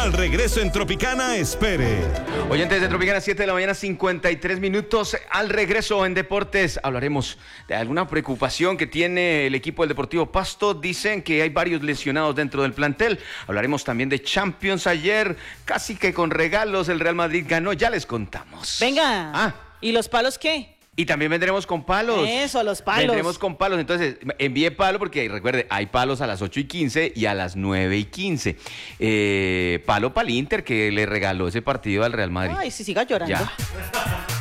Al regreso en Tropicana, espere. Oyentes de Tropicana, 7 de la mañana, 53 minutos. Al regreso en Deportes hablaremos de alguna preocupación que tiene el equipo del Deportivo Pasto. Dicen que hay varios lesionados dentro del plantel. Hablaremos también de Champions. Ayer, casi que con regalos, el Real Madrid ganó. Ya les contamos. Venga. ¿Y los palos qué? Y también vendremos con palos. Eso, los palos. Vendremos con palos. Entonces, envíe palo porque recuerde, hay palos a las 8:15 y a las 9:15. Palo para el Inter que le regaló ese partido al Real Madrid. Ay, si siga llorando. Ya.